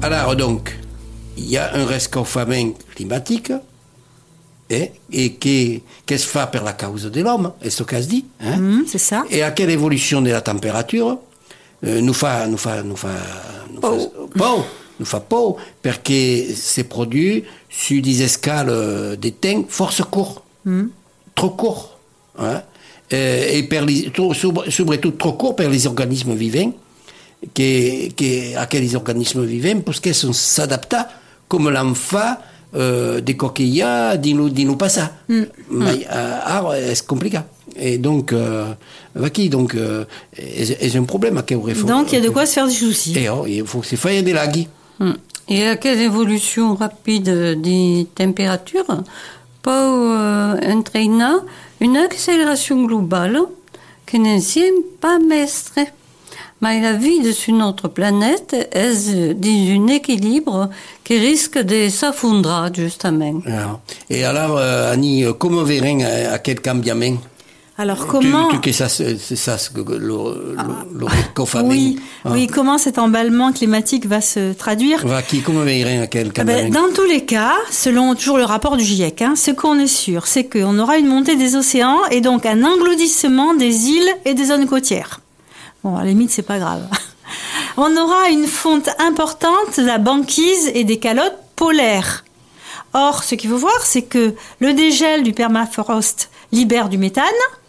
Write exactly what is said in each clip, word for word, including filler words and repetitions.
Alors donc, il y a un réchauffement climatique eh, et qui, qui se fait par la cause de l'homme, c'est ce qu'on se dit. Hein? Mmh, c'est ça. Et à quelle évolution de la température euh, nous fait nous fa, nous fa, nous fa, pau, nous fa pau, parce que c'est produit sur des escales de temps force court, mmh. trop court. Hein? Et, et per les, surtout trop court pour les organismes vivants, qui, qui, à quels organismes vivants, parce qu'ils sont s'adaptés comme l'on fait euh, des coquillas di nous, di nous passa. Mm. Mais euh, c'est compliqué. Et donc, euh, qui donc, euh, c'est un problème à quel faut. Donc, il y a de quoi se faire des soucis. Et oh, il faut que c'est faire des lagues. Mm. Et à quelle évolution rapide des températures peut euh, entraîner une accélération globale qui n'est pas maître. Mais la vie sur notre planète est dans un équilibre qui risque de s'effondrer, justement. Et alors, euh, Annie, comment verrez à quel changement? Alors comment tu, tu, ça, c'est ça le, le, ah. le réchauffement. Oui, ah. oui, comment cet emballement climatique va se traduire? Va qui comment verrez à quel ah ben, Dans tous les cas, selon toujours le rapport du GIEC, hein, ce qu'on est sûr, c'est qu'on aura une montée des océans et donc un engloutissement des îles et des zones côtières. Bon, à la limite, c'est pas grave. On aura une fonte importante de la banquise et des calottes polaires. Or, ce qu'il faut voir, c'est que le dégel du permafrost libère du méthane.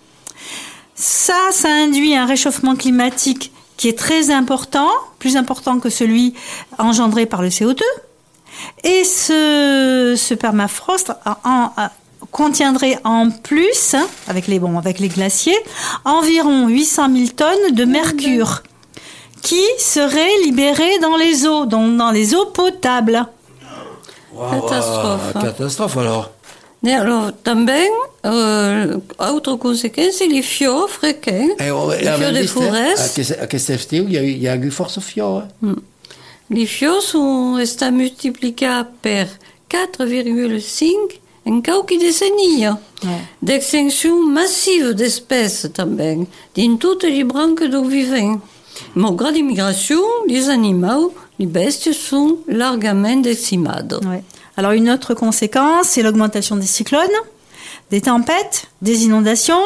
Ça, ça induit un réchauffement climatique qui est très important, plus important que celui engendré par le C O deux. Et ce, ce permafrost en, en, contiendrait en plus, hein, avec les, bon, avec les glaciers, environ huit cent mille tonnes de mercure qui seraient libérées dans les eaux, donc dans les eaux potables. Wow, catastrophe. Wow, catastrophe alors. E alors, também, uh, outra consequência, les fiors fréquents, eh, oh, les fiors de forêt. À aquest estiu, il y a eu, il y a eu force fiors. Hein? Mm. Les fiors sont restés multipliés par quatre virgule cinq en quelques décennies. Ouais. D'extinction massive d'espèces, também, dans toutes les branches d'eau vivant. Malgré l'immigration, les animaux, les besties sont largement décimés. Ouais. Alors une autre conséquence, c'est l'augmentation des cyclones, des tempêtes, des inondations.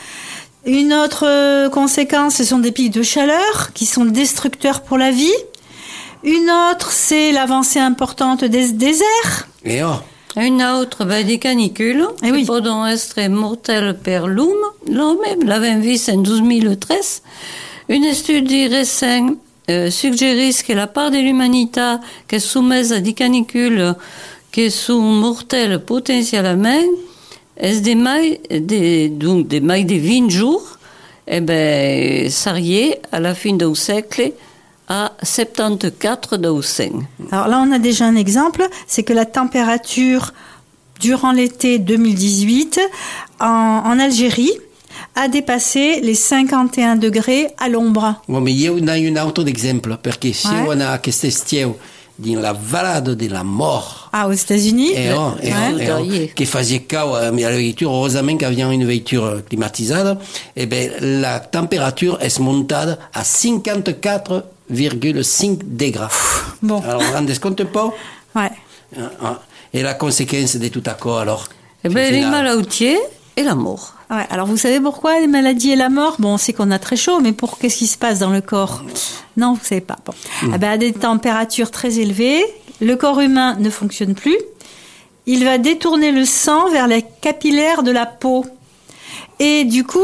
Une autre conséquence, ce sont des pics de chaleur qui sont destructeurs pour la vie. Une autre, c'est l'avancée importante des déserts. Et oh. Une autre, ben, des canicules, eh oui. qui peuvent être mortelles per l'homme. L'homme l'avait vu en douze mille treize. Une étude récente euh, suggère que la part de l'humanité qui est soumise à des canicules qui sont mortelles potentiellement est des mailles de, donc des mailles de vingt jours, et ben, s'arrière à la fin du siècle à soixante-quatorze pour cent. Alors là, on a déjà un exemple, c'est que la température durant l'été deux mille dix-huit en, en Algérie a dépassé les cinquante et un degrés à l'ombre. Oui, mais il y a un autre exemple, parce que si ouais. on a cet estiu dans la vallée de la mort. Ah, aux États-Unis. Et on, et ouais. on, et on, qui faisait cas, mais à la voiture, heureusement qu'il y avait une voiture climatisée, et ben, la température est montée à cinquante-quatre virgule cinq degrés. Bon. Alors, on ne compte pas. Ouais. Et la conséquence de tout accord, alors? Eh ben, les maladies et la mort. Ouais, alors vous savez pourquoi les maladies et la mort? Bon, on sait qu'on a très chaud, mais pour qu'est-ce qui se passe dans le corps? Non, vous savez pas. Bon. Mmh. Eh ben, à des températures très élevées, le corps humain ne fonctionne plus. Il va détourner le sang vers les capillaires de la peau. Et du coup,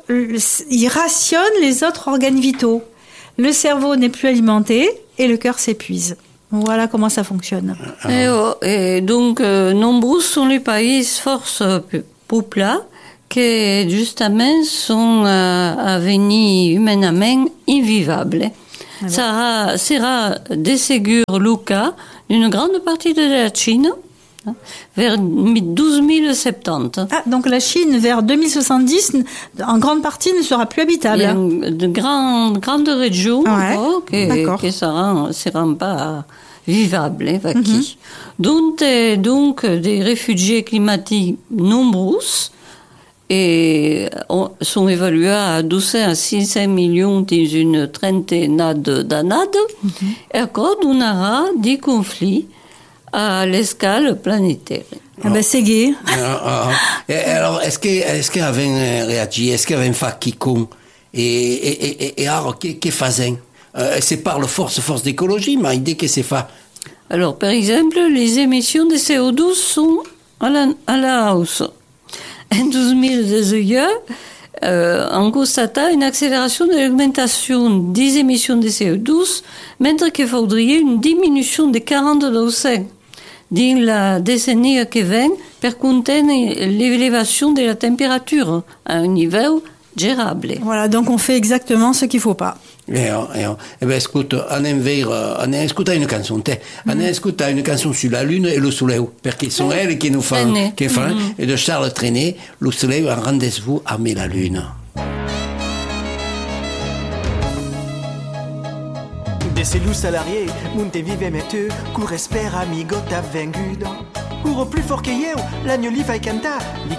il rationne les autres organes vitaux. Le cerveau n'est plus alimenté et le cœur s'épuise. Voilà comment ça fonctionne. Et, oh, et donc, euh, nombreux sont les pays force peuplés qui, justement, sont euh, à venir humainement invivables. Ah bon. Ça sera déségur le cas d'une grande partie de la Chine, hein, vers douze mille soixante-dix. Ah, donc la Chine, vers deux mille soixante-dix, en grande partie, ne sera plus habitable. Il y a de grandes, grandes régions ouais. oh, qui ne seront, seront pas vivables. Hein, mm-hmm. donc, donc, des réfugiés climatiques nombreux et on, sont évalués à douze à six cents millions dans une trentaine d'années. Mm-hmm. Et encore, on aura des conflits à l'escale planétaire. Ah ben c'est gai. Alors, alors, est-ce que, est-ce qu'ils avaient réagi, est-ce qu'ils avaient fait quiconque et, et, et, et alors, qu'est-ce faisaient? Euh, c'est par la force, force d'écologie, mais l'idée que c'est fait. Alors, par exemple, les émissions de C O deux sont à la, à la hausse. En deux mille dix-huit, euh, on constata une accélération de l'augmentation des émissions de C O deux, même qu'il faudrait une diminution de quarante pour cent dans la décennie qui vient pour contenir l'élévation de la température à un niveau gérable. Voilà, donc on fait exactement ce qu'il ne faut pas. Et, et, et ben, écoute, on on écoute une chanson, on mm. écoute une chanson sur la lune et le soleil, parce que sont elles qui nous font, qui font, mm. et de Charles Trenet, le soleil en rendez-vous avec la lune. De celui salarié, monte vive metteux, cour espère amigo t'as vaincu. Cours plus fort que yo, l'agneau li fai cantar, li